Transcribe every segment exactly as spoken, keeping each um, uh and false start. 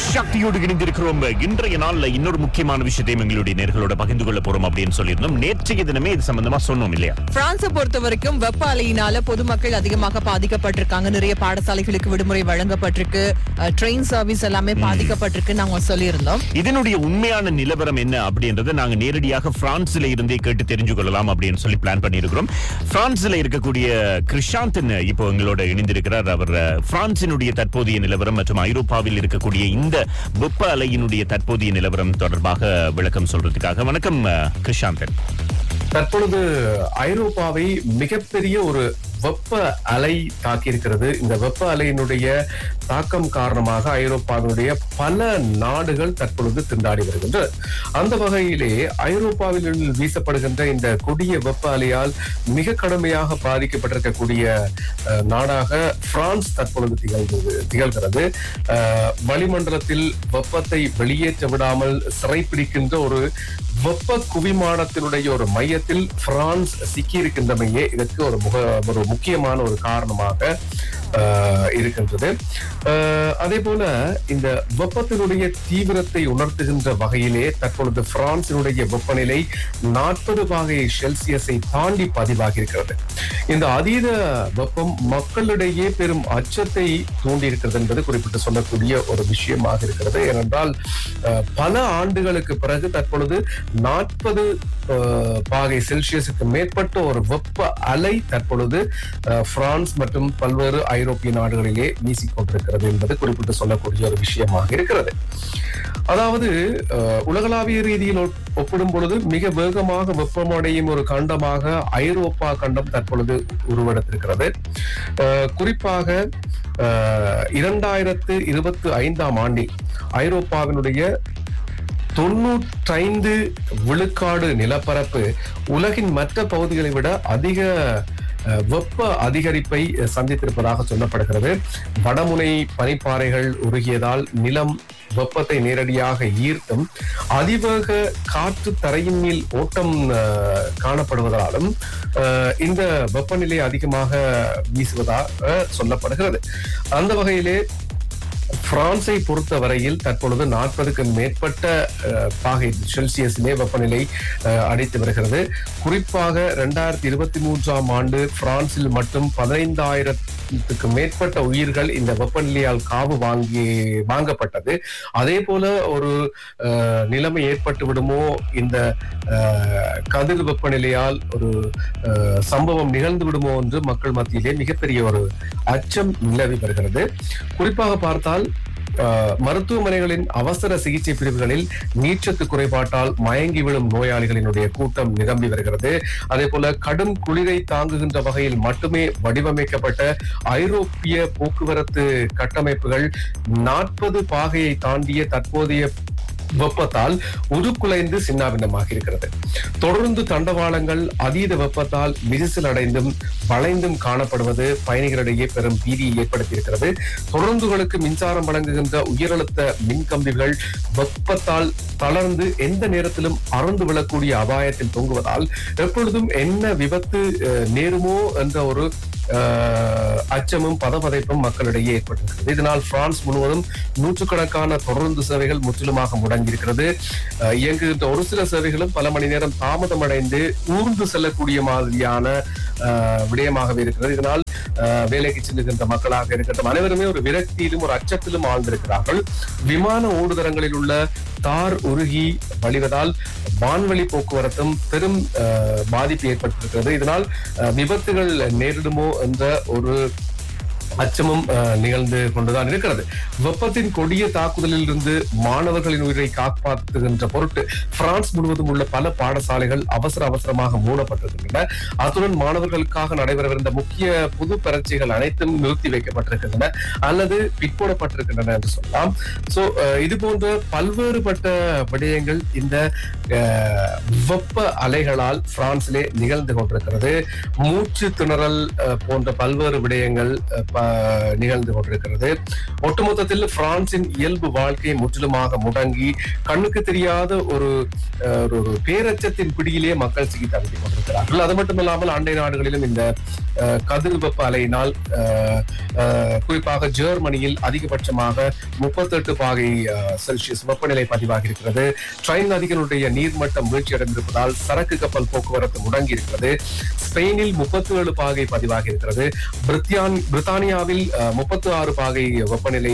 சக்தியோடு இணைந்திருக்கிறோம். இன்றைய நாள்ல இன்னொரு முக்கியமான விஷயத்தையும் எங்களுடைய நேர்களோட பகிர்ந்து கொள்ள போறோம் அப்படின்னு சொல்லியிருந்தோம். நேற்றைய தினமே இது சம்பந்தமா சொன்னோம் இல்லையா? பிரான்ஸை பொறுத்த வரைக்கும் வெப்ப அலையினால பொதுமக்கள் அதிகமாக பாதிக்கப்பட்டிருக்காங்க. நிறைய பாடசாலைகளுக்கு விடுமுறை வழங்கப்பட்டிருக்கு, ட்ரெயின் சர்வீஸ் எல்லாமே பாதிக்கப்பட்டிருக்கு நாங்க சொல்லியிருந்தோம். இதனுடைய உண்மையான நிலவரம் என்ன அப்படின்றத நாங்க நேரடியாக பிரான்ஸ்ல இருந்தே கேட்டு தெரிஞ்சு கொள்ளலாம் அப்படின்னு சொல்லி பிளான் பண்ணியிருக்கிறோம். பிரான்ஸ்ல இருக்கக்கூடிய கிருஷாந்தன் இப்போ எங்களோட இணைந்திருக்கிறார். அவர் பிரான்சினுடைய தற்போதைய நிலவரம் மற்றும் ஐரோப்பாவில் இருக்கக்கூடிய இந்த வெப்ப அலையினுடைய தற்போதைய நிலவரம் தொடர்பாக விளக்கம் சொல்றதுக்காக வணக்கம் கிருஷாந்தன். தற்பொழுது ஐரோப்பாவை மிகப்பெரிய ஒரு வெப்ப அலை தாக்கியிருக்கிறது. இந்த வெப்ப அலையினுடைய தாக்கம் காரணமாக ஐரோப்பாவினுடைய பல நாடுகள் தற்பொழுது திண்டாடி வருகின்றன. அந்த வகையிலே ஐரோப்பாவில் வீசப்படுகின்ற இந்த கொடிய வெப்ப அலையால் மிக கடுமையாக பாதிக்கப்பட்டிருக்கக்கூடிய நாடாக பிரான்ஸ் தற்பொழுது திகழ்கிறது திகழ்கிறது வளிமண்டலத்தில் வெப்பத்தை வெளியேற்ற விடாமல் சிறைப்பிடிக்கின்ற ஒரு வெப்ப குவிமாடத்தினுடைய ஒரு மையத்தில் பிரான்ஸ் சிக்கியிருக்கின்றமையே இதற்கு ஒரு முக ஒரு முக்கியமான ஒரு காரணமாக இருக்கின்றது. அதே போல இந்த வெப்பத்தினுடைய தீவிரத்தை உணர்த்துகின்ற வகையிலே தற்பொழுது பிரான்சினுடைய வெப்பநிலை நாற்பது பாகை செல்சியஸை தாண்டி பதிவாகி இருக்கிறது. இந்த அதீத வெப்பம் மக்களிடையே பெரும் அச்சத்தை தூண்டியிருக்கிறது என்பது குறிப்பிட்டு சொல்லக்கூடிய ஒரு விஷயமாக இருக்கிறது. ஏனென்றால் பல ஆண்டுகளுக்கு பிறகு தற்பொழுது நாற்பது பாகை செல்சியஸுக்கு மேற்பட்ட ஒரு வெப்ப அலை தற்பொழுது பிரான்ஸ் மற்றும் பல்வேறு ஐரோப்பிய நாடுகளிலே வீசிக்கொண்டிருக்கிறது என்பது குறிப்பிட்டு சொல்லக்கூடிய ஒரு விஷயமாக இருக்கிறது. அதாவது உலகளாவிய ரீதியில் ஒப்பிடும் பொழுது மிக வேகமாக வெப்பமடையும் ஒரு கண்டமாக ஐரோப்பா கண்டம் தற்பொழுது உருவெடுத்திருக்கிறது. குறிப்பாக இரண்டாயிரத்து இருபத்தி ஐந்தாம் ஆண்டில் ஐரோப்பாவினுடைய தொன்னூற்றைந்து விழுக்காடு நிலப்பரப்பு உலகின் மற்ற பகுதிகளை விட அதிக வெப்ப அதிகரிப்பை சந்தித்திருப்பதாக சொல்லப்படுகிறது. வடமுனை பனிப்பாறைகள் உருகியதால் நிலம் வெப்பத்தை நேரடியாக ஈர்த்தும் அதிவேக காற்று தரையின் மேல் ஓட்டம் காணப்படுவதாலும் இந்த வெப்பநிலை அதிகமாக வீசுவதாக சொல்லப்படுகிறது. அந்த வகையிலே பிரான்ஸை பொறுத்த வரையில் தற்பொழுது நாற்பதுக்கு மேற்பட்ட பாகை செல்சியஸிலே வெப்பநிலை அடித்து வருகிறது. குறிப்பாக இரண்டாயிரத்தி இருபத்தி மூன்றாம் ஆண்டு பிரான்சில் மட்டும் பதினைந்தாயிரத்துக்கு மேற்பட்ட உயிர்கள் இந்த வெப்பநிலையால் காவு வாங்கி வாங்கப்பட்டது. அதே போல ஒரு நிலைமை ஏற்பட்டு விடுமோ, இந்த கதிர் வெப்பநிலையால் ஒரு சம்பவம் நிகழ்ந்து விடுமோ என்று மக்கள் மத்தியிலே மிகப்பெரிய ஒரு அச்சம் நிலவி வருகிறது. குறிப்பாக பார்த்தால் மருத்துவமனைகளின் அவசர சிகிச்சை பிரிவுகளில் நீர்ச்சத்து குறைபாட்டால் மயங்கி விழும் நோயாளிகளினுடைய கூட்டம் நிரம்பி வருகிறது. அதே போல கடும் குளிரை தாங்குகின்ற வகையில் மட்டுமே வடிவமைக்கப்பட்ட ஐரோப்பிய போக்குவரத்து கட்டமைப்புகள் நாற்பது பாகையை தாண்டிய தற்போதைய வெப்பத்தால் உருக்குலைந்து சின்னாபின்னமாக இருக்கிறது. தொடர்ந்து தண்டவாளங்கள் அதீத வெப்பத்தால் விரிசல் அடைந்தும் வளைந்தும் காணப்படுவது பயணிகளிடையே பெரும் பீதியை ஏற்படுத்தியிருக்கிறது. தொடர்ந்துகளுக்கு மின்சாரம் வழங்குகின்ற உயரழுத்த மின்கம்பிகள் வெப்பத்தால் தளர்ந்து எந்த நேரத்திலும் அறந்து விழக்கூடிய அபாயத்தில் தொங்குவதால் எப்பொழுதும் என்ன விபத்து நேருமோ என்ற ஒரு அச்சமும் பதபதைப்பும் மக்களிடையே ஏற்பட்டிருக்கிறது. இதனால் பிரான்ஸ் முழுவதும் நூற்றுக்கணக்கான தொடர்ந்து சேவைகள் முற்றிலுமாக முடங்கியிருக்கிறது. இயங்குகின்ற ஒரு சில சேவைகளும் பல மணி நேரம் தாமதம் அடைந்து ஊர்ந்து செல்லக்கூடிய மாதிரியான விடயமாகவே இருக்கிறது. இதனால் வேலைக்கு செல்லுகின்ற மக்களாக இருக்கட்டும் அனைவருமே ஒரு விரக்தியிலும் ஒரு அச்சத்திலும் ஆழ்ந்திருக்கிறார்கள். விமான ஓடுதளங்களில் உள்ள தார் உருகி வழிவதால் வான்வழி போக்குவரத்தும் பெரும் பாதிப்பு ஏற்பட்டிருக்கிறது. இதனால் விபத்துகள் நேரிடுமோ என்ற ஒரு அச்சமும் நிகழ்ந்து கொண்டுதான் இருக்கிறது. வெப்பத்தின் கொடிய தாக்குதலில் இருந்து மாணவர்களின் உயிரை காப்பாற்றுகின்ற பொருட்டு பிரான்ஸ் முழுவதும் உள்ள பல பாடசாலைகள் அவசர அவசரமாக மூடப்பட்டிருக்கின்றன. அத்துடன் மாணவர்களுக்காக நடைபெறவிருந்த முக்கிய புது பரீட்சைகள் அனைத்தும் நிறுத்தி வைக்கப்பட்டிருக்கின்றன அல்லது பிற்போடப்பட்டிருக்கின்றன என்று சொல்லலாம். சோ இது போன்ற பல்வேறுபட்ட விடயங்கள் இந்த வெப்ப அலைகளால் பிரான்சிலே நிகழ்ந்து கொண்டிருக்கிறது. மூச்சு திணறல் போன்ற பல்வேறு விடயங்கள் நிகழ்ந்து கொண்டிருக்கிறது. ஒட்டுமொத்தத்தில் பிரான்சின் இயல்பு வாழ்க்கை முற்றிலுமாக முடங்கி கண்ணுக்கு தெரியாத ஒரு ஒரு பேரச்சத்தின் பிடியிலே மக்கள் சிக்கி தவித்துக் கொண்டிருக்கிறார்கள். அது மட்டுமில்லாமல் அண்டை நாடுகளிலும் இந்த கதிர் வெப்ப அலையினால் குறிப்பாக ஜெர்மனியில் அதிகபட்சமாக முப்பத்தி எட்டு பாகை செல்சியஸ் வெப்பநிலை பதிவாகி இருக்கிறது. ட்ரைன் நதிகளுடைய நீர்மட்டம் வீழ்ச்சியடைந்திருப்பதால் சரக்கு கப்பல் போக்குவரத்து முடங்கி இருக்கிறது. ஸ்பெயினில் முப்பத்தி ஏழு பாகை பதிவாகி இருக்கிறது. பிரித்தானியாவில் முப்பத்தி ஆறு பாகை வெப்பநிலை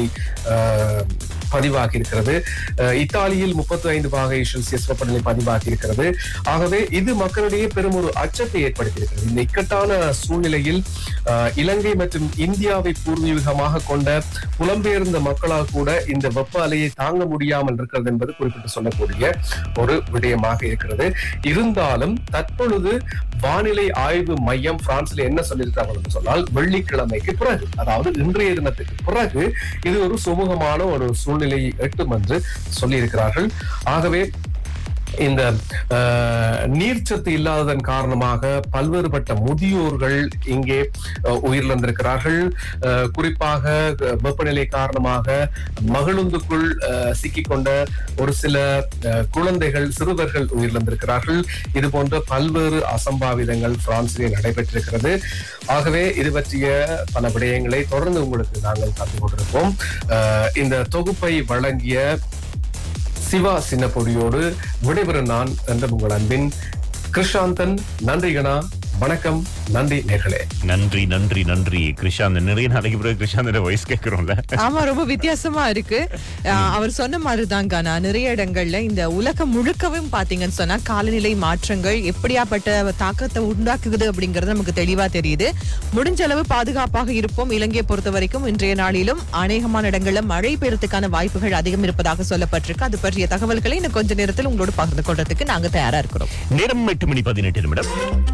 பதிவாகி இருக்கிறது. இத்தாலியில் முப்பத்தி ஐந்து பாகை செல்சியஸ் வெப்பநிலை பதிவாகி இருக்கிறது. ஆகவே இது மக்களிடையே பெரும் ஒரு அச்சத்தை ஏற்படுத்தியிருக்கிறது. இந்த இக்கட்டான சூழ்நிலையில் இலங்கை மற்றும் இந்தியாவை பூர்வீகமாக கொண்ட புலம்பெயர்ந்த மக்களால் கூட இந்த வெப்ப அலையை தாங்க முடியாமல் இருக்கிறது என்பது குறிப்பிட்டு சொல்லக்கூடிய ஒரு விடயமாக இருக்கிறது. இருந்தாலும் தற்பொழுது வானிலை ஆய்வு மையம் பிரான்சில் என்ன சொல்லியிருக்காங்க சொன்னால், வெள்ளிக்கிழமைக்கு பிறகு, அதாவது இன்றைய தினத்துக்கு பிறகு இது ஒரு சுமூகமான ஒரு சூழ்நிலையை எட்டும் என்று சொல்லியிருக்கிறார்கள். ஆகவே இந்த நீர்ச்சத்து இல்லாததன் காரணமாக பல்வேறுபட்ட முதியோர்கள் இங்கே உயிரிழந்திருக்கிறார்கள். குறிப்பாக வெப்பநிலை காரணமாக மகிழுந்துக்குள் சிக்கிக்கொண்ட ஒரு சில குழந்தைகள், சிறுவர்கள் உயிரிழந்திருக்கிறார்கள். இது போன்ற பல்வேறு அசம்பாவிதங்கள் பிரான்சிலே நடைபெற்றிருக்கிறது. ஆகவே இது பற்றிய பல விடயங்களை தொடர்ந்து உங்களுக்கு நாங்கள் தந்து கொண்டிருப்போம். இந்த தொகுப்பை வழங்கிய சிவா சின்னப்பொடியோடு விடைபெறும் நான் என்ற உங்கள் அன்பின் கிருஷாந்தன். நன்றி கணா, வணக்கம், நன்றி நேர்களே. நன்றி நன்றி நன்றி கிருஷாந்தன். நிறைய நாளைக்கு பிறகு கிருஷாந்தன் வாய்ஸ் கேட்கிறோம்ல. ஆமா, ரொம்ப வித்தியாசமா இருக்கு. அவர் சொன்ன மாதிரிதான் கானா, நிறைய இடங்கள்ல இந்த உலகம் முழுக்கவும் பாத்தீங்கன்னு சொன்னா காலநிலை மாற்றங்கள் எப்படியாப்பட்ட தாக்கத்தை உண்டாக்குது அப்படிங்கறது நமக்கு தெளிவா தெரியுது. முடிஞ்ச அளவு பாதுகாப்பாக இருப்போம். இலங்கையை பொறுத்த வரைக்கும் இன்றைய நாளிலும் அநேகமான இடங்கள்ல மழை பெய்யறதுக்கான வாய்ப்புகள் அதிகம் இருப்பதாக சொல்லப்பட்டிருக்கு. அது பற்றிய தகவல்களை இன்னும் கொஞ்ச நேரத்தில் உங்களோட பகிர்ந்து கொள்றதுக்கு நாங்க தயாரா இருக்கிறோம். நேரம் எட்டு மணி பதினெட்டு நிமிடம்.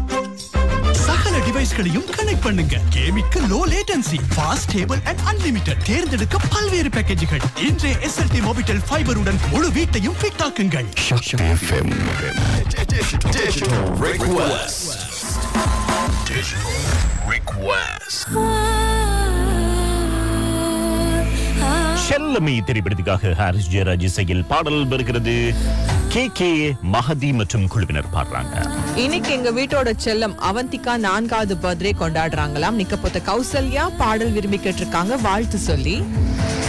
சகல டிவைஸ்களையும் கனெக்ட் பண்ணுங்க. கேமிக்கு low latency, fast, stable and unlimited தேர்ந்தெடுக்க பல்வேறு பேக்கேஜ்கள். இன்றைய எஸ்எல்டி மொபிட்டல் ஃபைபருடன் முழு வீட்டையும் fit ஆக்குங்கள். Shakti F M. Digital request. Digital request. செல்லமை திரைப்படத்துக்காக ஹாரிஸ் ஜெயராஜ் இசையில் பாடல் வருகிறது. கே கே மஹதி மற்றும் குழுவினர் பாடுறாங்க. இன்னைக்கு எங்க வீட்டோட செல்லம் அவந்திகா நான்காவது பர்த்டே கொண்டாடுறாங்களாம். நிக்கப்போத்த கௌசல்யா பாடல் விரும்பி கேட்டிருக்காங்க வாழ்த்து சொல்லி.